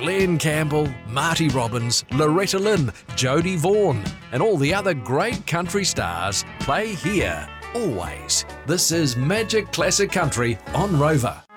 Glenn Campbell, Marty Robbins, Loretta Lynn, Jodie Vaughan, and all the other great country stars play here, always. This is Magic Classic Country on Rover.